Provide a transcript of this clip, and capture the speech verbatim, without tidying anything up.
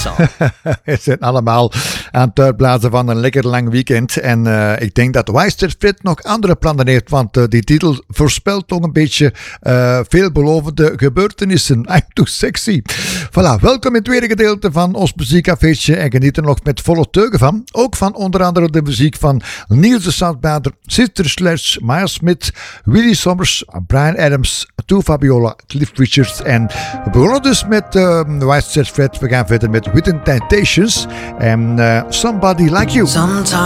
song. We zijn allemaal aan het uitblazen van een lekker lang weekend. En uh, ik denk dat Wijster Fred nog andere plannen heeft. Want uh, die titel voorspelt toch een beetje uh, veelbelovende gebeurtenissen. I'm too sexy. Voilà, welkom in het tweede gedeelte van ons muziekcafeetje. En geniet er nog met volle teugen van. Ook van onder andere de muziek van Niels de Soundbader, Sister Sledge, Miles Smith, Willie Sommers, Bryan Adams, Tou Fabiola, Cliff Richards. En we begonnen dus met uh, Wijster Fred. We gaan verder met Within Temptations en uh, Somebody Like You. Sometimes